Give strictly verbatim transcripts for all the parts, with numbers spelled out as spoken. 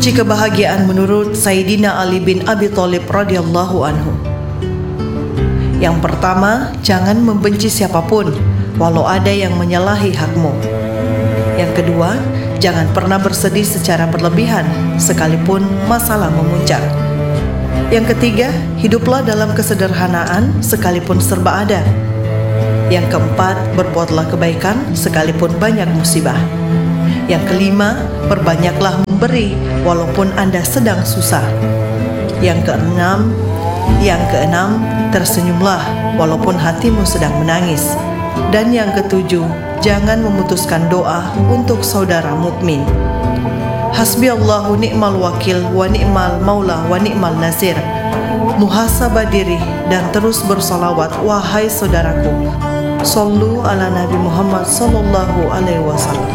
Kunci kebahagiaan menurut Sayyidina Ali bin Abi Thalib radhiyallahu anhu. Yang pertama, jangan membenci siapapun, walau ada yang menyalahi hakmu. Yang kedua, jangan pernah bersedih secara berlebihan, sekalipun masalah memuncak. Yang ketiga, hiduplah dalam kesederhanaan, sekalipun serba ada. Yang keempat, berbuatlah kebaikan, sekalipun banyak musibah. Yang kelima, perbanyaklah memberi, walaupun Anda sedang susah. Yang keenam, yang keenam, tersenyumlah, walaupun hatimu sedang menangis. Dan yang ketujuh, jangan memutuskan doa untuk saudara mukmin. Hasbiyallahu ni'mal wakil wa ni'mal maula wa ni'mal nazir. Muhasabah diri dan terus bersolawat, wahai saudaraku. Sallu ala Nabi Muhammad sallallahu alaihi wasallam.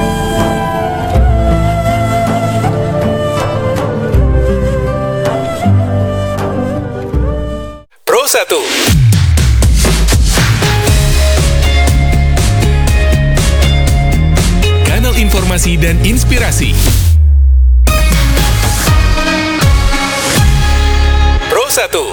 Pro satu. Kanal informasi dan inspirasi. Pro satu.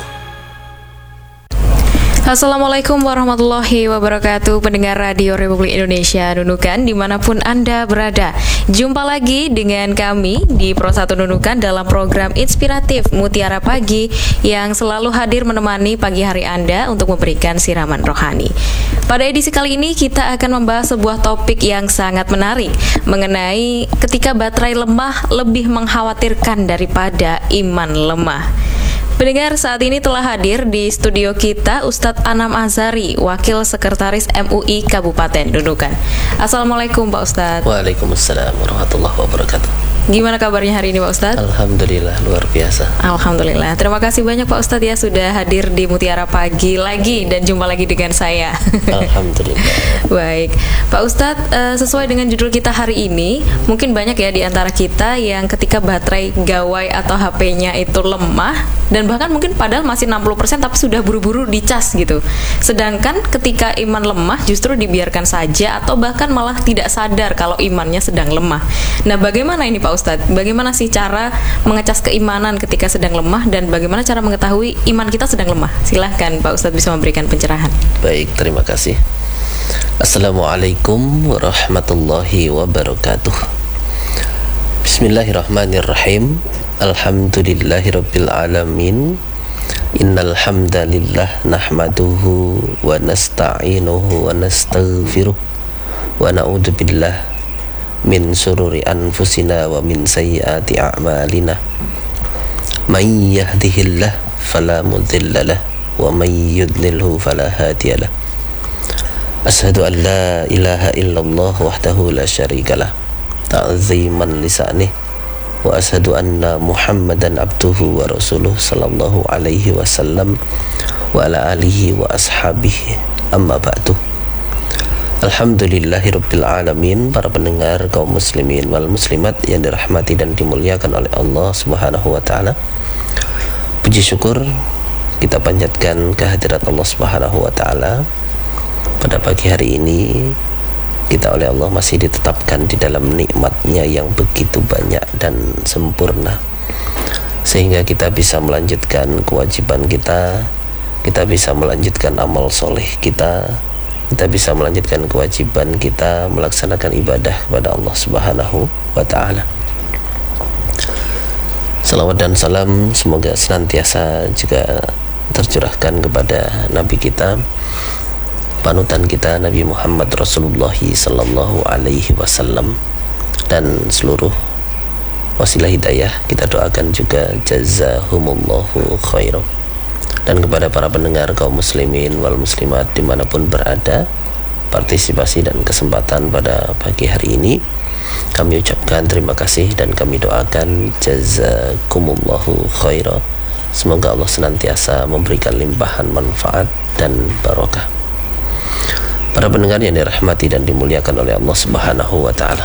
Assalamualaikum warahmatullahi wabarakatuh, pendengar Radio Republik Indonesia Nunukan dimanapun Anda berada. Jumpa lagi dengan kami di Pro satu Nunukan dalam program inspiratif Mutiara Pagi yang selalu hadir menemani pagi hari Anda untuk memberikan siraman rohani. Pada edisi kali ini kita akan membahas sebuah topik yang sangat menarik mengenai ketika baterai lemah lebih mengkhawatirkan daripada iman lemah. Pendengar, saat ini telah hadir di studio kita Ustadz Anam Azhari, Wakil Sekretaris M U I Kabupaten Nunukan. Assalamualaikum Pak Ustadz. Waalaikumsalam warahmatullahi wabarakatuh. Gimana kabarnya hari ini Pak Ustadz? Alhamdulillah, luar biasa. Alhamdulillah. Terima kasih banyak Pak Ustadz ya sudah hadir di Mutiara Pagi lagi dan jumpa lagi dengan saya. Alhamdulillah. Baik, Pak Ustadz, uh, sesuai dengan judul kita hari ini, mungkin banyak ya di antara kita yang ketika baterai gawai atau H P-nya itu lemah dan bahkan mungkin padahal masih enam puluh persen tapi sudah buru-buru dicas gitu. Sedangkan ketika iman lemah justru dibiarkan saja atau bahkan malah tidak sadar kalau imannya sedang lemah. Nah, bagaimana ini Pak Ustadz? Bagaimana sih cara mengecas keimanan ketika sedang lemah dan bagaimana cara mengetahui iman kita sedang lemah? Silahkan Pak Ustadz bisa memberikan pencerahan. Baik, terima kasih. Assalamualaikum warahmatullahi wabarakatuh. Bismillahirrahmanirrahim. Alhamdulillahirabbil alamin. Innal hamdalillah nahmaduhu wa nasta'inuhu wa nastaghfiruh wa na'udzu billah min sururi anfusina wa min sayyiati a'malina. May yahdihillah fala mudhillalah wa may yudlilhu fala hadiyalah. Asyhadu an la ilaha illallah wahdahu la syarikalah ta'ziman lisanih wa asyhadu anna Muhammadan abduhu wa rasuluh sallallahu alaihi wasallam wa ala alihi wa ashabihi, amma ba'du. Alhamdulillahirabbil alamin. Para pendengar kaum muslimin wal muslimat yang dirahmati dan dimuliakan oleh Allah Subhanahu wa taala. Puji syukur kita panjatkan kehadirat Allah Subhanahu wa taala. Pada pagi hari ini kita oleh Allah masih ditetapkan di dalam nikmatnya yang begitu banyak dan sempurna, sehingga kita bisa melanjutkan kewajiban kita, kita bisa melanjutkan amal soleh kita, kita bisa melanjutkan kewajiban kita melaksanakan ibadah kepada Allah Subhanahu wa ta'ala. Salawat dan salam semoga senantiasa juga tercurahkan kepada Nabi kita, panutan kita Nabi Muhammad Rasulullah sallallahu alaihi wasallam, dan seluruh wasilah hidayah kita doakan juga jazahumullahu khairan. Dan kepada para pendengar kaum muslimin wal muslimat dimanapun berada, partisipasi dan kesempatan pada pagi hari ini kami ucapkan terima kasih dan kami doakan jazakumullahu khairan. Semoga Allah senantiasa memberikan limpahan manfaat dan barokah. Para pendengar yang dirahmati dan dimuliakan oleh Allah Subhanahu wa ta'ala,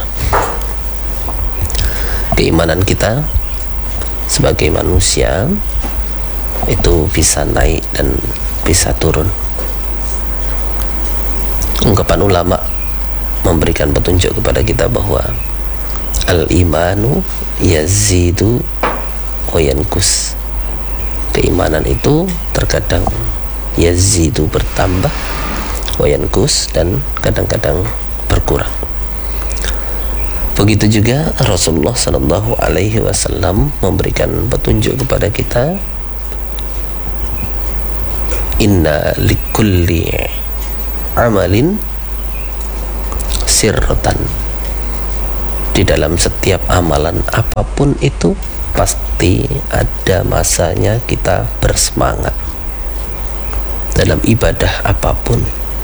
keimanan kita sebagai manusia itu bisa naik dan bisa turun. Ungkapan ulama memberikan petunjuk kepada kita bahwa Al-imanu yazidu wa yankus. Keimanan itu terkadang yazidu bertambah, wa yankus dan kadang-kadang berkurang. Begitu juga Rasulullah Sallallahu Alaihi Wasallam memberikan petunjuk kepada kita, inna likulli amalin sirratan. Di dalam setiap amalan apapun itu pasti ada masanya kita bersemangat. Dalam ibadah apapun,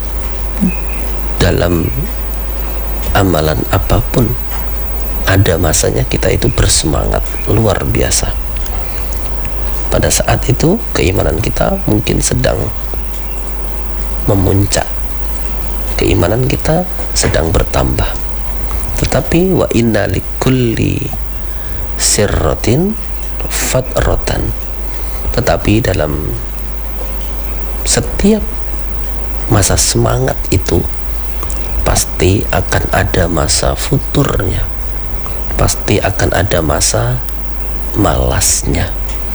dalam amalan apapun, ada masanya kita itu bersemangat luar biasa. Pada saat itu keimanan kita mungkin sedang memuncak, keimanan kita sedang bertambah. Tetapi wa inna likulli sirratin fatratan. Tetapi dalam setiap masa semangat itu pasti akan ada masa futurnya, pasti akan ada masa malasnya.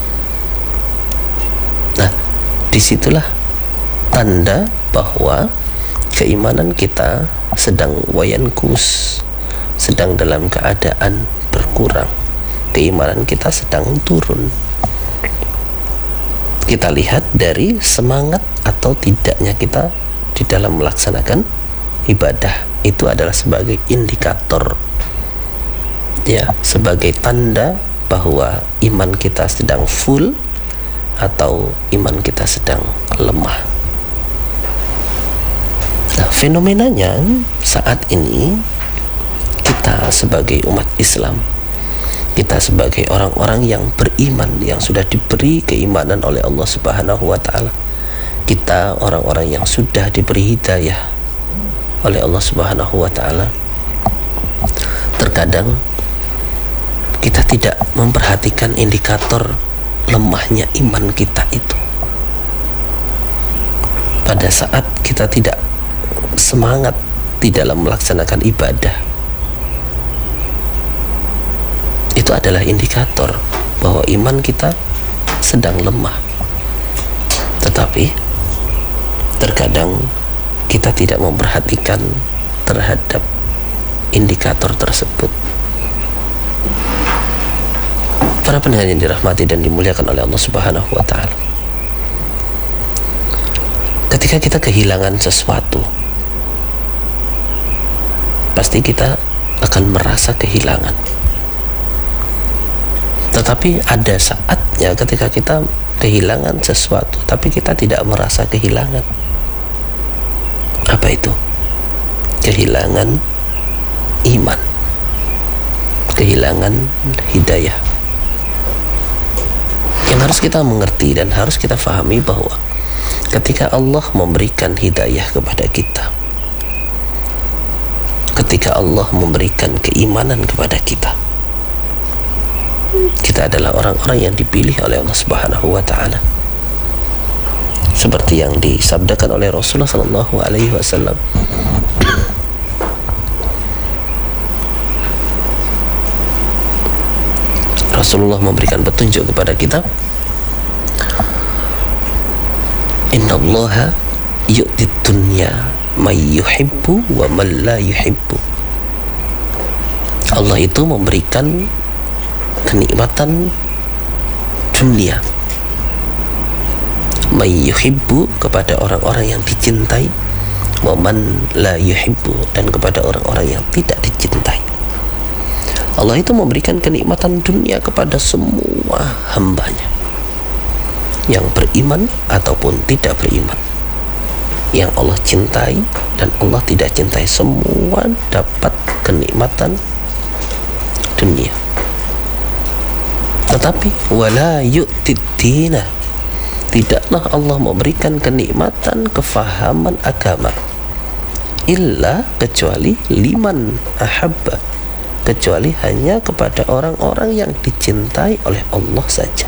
Nah, disitulah tanda bahwa keimanan kita sedang wayankus, sedang dalam keadaan berkurang, keimanan kita sedang turun. Kita lihat dari semangat atau tidaknya kita di dalam melaksanakan ibadah, itu adalah sebagai indikator, ya, sebagai tanda bahwa iman kita sedang full atau iman kita sedang lemah. Nah, fenomenanya saat ini kita sebagai umat Islam, kita sebagai orang-orang yang beriman, yang sudah diberi keimanan oleh Allah Subhanahu wa taala, kita orang-orang yang sudah diberi hidayah oleh Allah Subhanahu wa taala, terkadang kita tidak memperhatikan indikator lemahnya iman kita itu. Pada saat kita tidak semangat di dalam melaksanakan ibadah, itu adalah indikator bahwa iman kita sedang lemah. Tetapi terkadang kita tidak memperhatikan terhadap indikator tersebut. Para pendengar yang dirahmati dan dimuliakan oleh Allah Subhanahu wa taala, ketika kita kehilangan sesuatu, pasti kita akan merasa kehilangan. Tetapi ada saatnya ketika kita kehilangan sesuatu tapi kita tidak merasa kehilangan. Apa itu? Kehilangan iman, kehilangan hidayah. Yang harus kita mengerti dan harus kita fahami bahwa ketika Allah memberikan hidayah kepada kita, ketika Allah memberikan keimanan kepada kita, kita adalah orang-orang yang dipilih oleh Allah Subhanahu wa taala. Seperti yang disabdakan oleh Rasulullah sallallahu alaihi wasallam, Rasulullah memberikan petunjuk kepada kita, innallaha yu'tid dunya may yuhibbu wa man la yuhibbu. Allah itu memberikan kenikmatan dunia, may yuhibbu, kepada orang-orang yang dicintai, wa man la yuhibbu, dan kepada orang-orang yang tidak dicintai. Allah itu memberikan kenikmatan dunia kepada semua hambanya, yang beriman ataupun tidak beriman, yang Allah cintai dan Allah tidak cintai, semua dapat kenikmatan dunia. Tetapi wala yu'tid dina, tidaklah Allah memberikan kenikmatan kefahaman agama, illa, kecuali liman ahabba, kecuali hanya kepada orang-orang yang dicintai oleh Allah saja.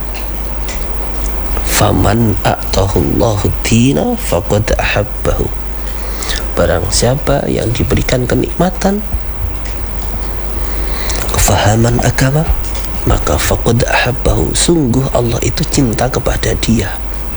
Faman a'tahullahu dina faqad ahabbahu, barang siapa yang diberikan kenikmatan kefahaman agama, maka faqad ahabbahu, sungguh Allah itu cinta kepada dia.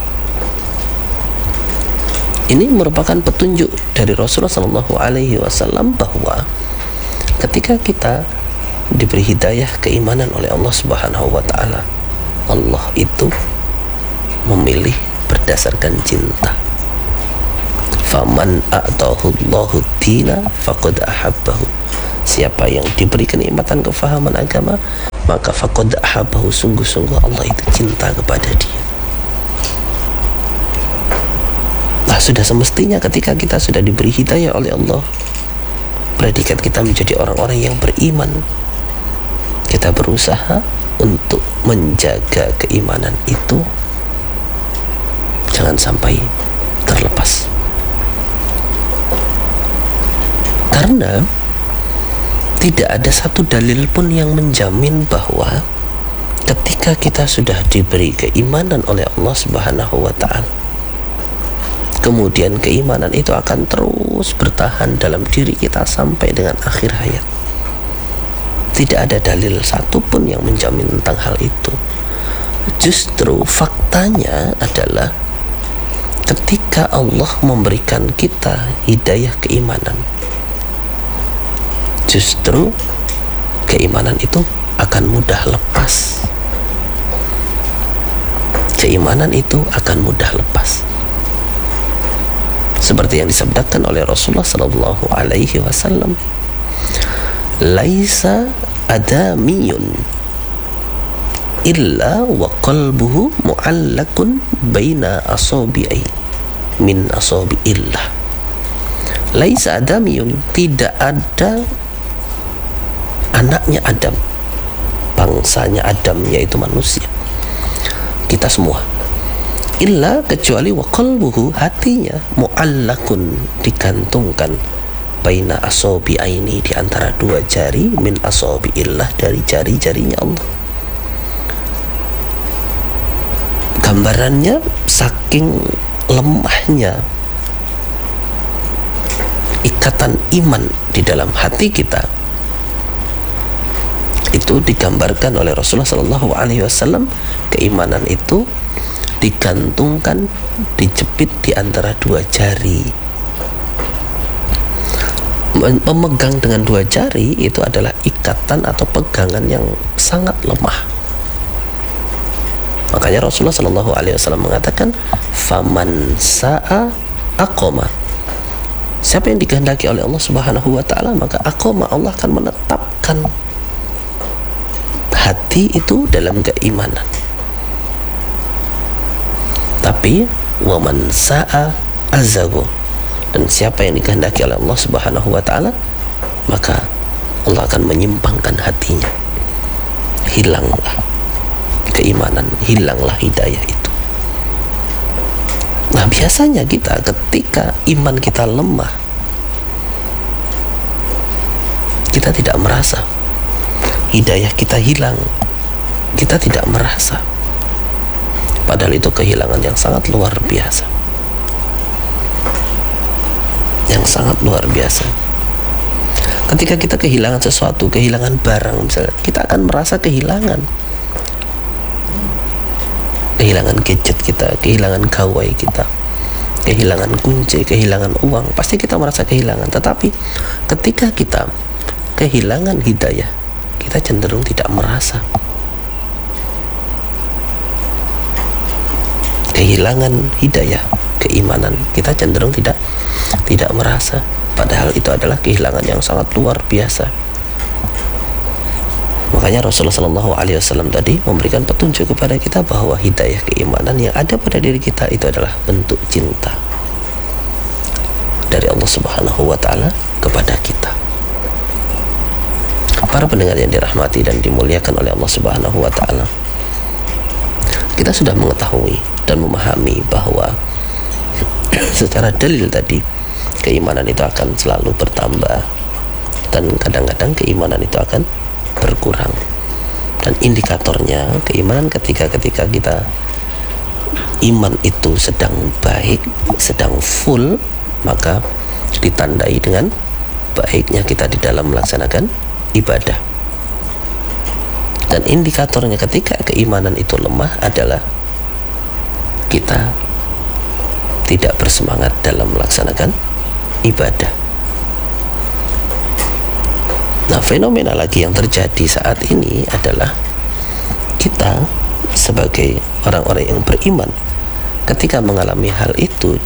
Ini merupakan petunjuk dari Rasulullah Shallallahu Alaihi Wasallam bahwa ketika kita diberi hidayah keimanan oleh Allah Subhanahu Wa Taala, Allah itu memilih berdasarkan cinta. Faman a'tahu Allahu dina faqad ahabbahu. Siapa yang diberi kenikmatan kefahaman agama, maka faqad ahabbahu, sungguh-sungguh Allah itu cinta kepada dia. Nah, sudah semestinya ketika kita sudah diberi hidayah oleh Allah, predikat kita menjadi orang-orang yang beriman, kita berusaha untuk menjaga keimanan itu jangan sampai terlepas. Karena tidak ada satu dalil pun yang menjamin bahwa ketika kita sudah diberi keimanan oleh Allah Subhanahu wa Ta'ala, kemudian keimanan itu akan terus bertahan dalam diri kita sampai dengan akhir hayat. Tidak ada dalil satupun yang menjamin tentang hal itu. Justru faktanya adalah ketika Allah memberikan kita hidayah keimanan, justru keimanan itu akan mudah lepas. Keimanan itu akan mudah lepas. Seperti yang disabdakan oleh Rasulullah sallallahu alaihi wasallam, laisa adamiyun illa wa qalbuhu mu'allakun baina asabi'i min asabi'illah. Laisa adamiyun, tidak ada anaknya Adam, bangsanya Adam, yaitu manusia, kita semua, illa, kecuali wa qalbuhu, hatinya, mu'allakun, digantungkan, baina asabi'aini, di antara dua jari, min asabi'illah, dari jari-jarinya Allah. Gambarannya saking lemahnya ikatan iman di dalam hati kita, itu digambarkan oleh Rasulullah Sallallahu Alaihi Wasallam. Keimanan itu digantungkan, dijepit di antara dua jari. Memegang dengan dua jari itu adalah ikatan atau pegangan yang sangat lemah. Makanya Rasulullah Sallallahu Alaihi Wasallam mengatakan, faman sa'a aqoma. Siapa yang dikehendaki oleh Allah Subhanahu Wa Taala, maka aqoma, Allah akan menetapkan hati itu dalam keimanan. Tapi waman sa'a azago, dan siapa yang dikehendaki oleh Allah Subhanahu wa Ta'ala, maka Allah akan menyimpangkan hatinya. Hilanglah keimanan, hilanglah hidayah itu. Nah, biasanya kita ketika iman kita lemah, kita tidak merasa hidayah kita hilang, kita tidak merasa. Padahal itu kehilangan yang sangat luar biasa, yang sangat luar biasa. Ketika kita kehilangan sesuatu, kehilangan barang misalnya, kita akan merasa kehilangan, kehilangan gadget kita, kehilangan gawai kita, kehilangan kunci, kehilangan uang, pasti kita merasa kehilangan. Tetapi ketika kita kehilangan hidayah, kita cenderung tidak merasa. Kehilangan hidayah, keimanan, kita cenderung tidak tidak merasa. Padahal itu adalah kehilangan yang sangat luar biasa. Makanya Rasulullah Shallallahu Alaihi Wasallam tadi memberikan petunjuk kepada kita bahwa hidayah keimanan yang ada pada diri kita itu adalah bentuk cinta dari Allah Subhanahu Wa Taala kepada kita. Para pendengar yang dirahmati dan dimuliakan oleh Allah Subhanahu wa Ta'ala, kita sudah mengetahui dan memahami bahwa secara dalil tadi, keimanan itu akan selalu bertambah dan kadang-kadang keimanan itu akan berkurang. Dan indikatornya keimanan ketika ketika kita iman itu sedang baik, sedang full, maka ditandai dengan baiknya kita di dalam melaksanakan ibadah. Dan indikatornya ketika keimanan itu lemah adalah kita tidak bersemangat dalam melaksanakan ibadah. Nah, fenomena lagi yang terjadi saat ini adalah kita sebagai orang-orang yang beriman, ketika mengalami hal itu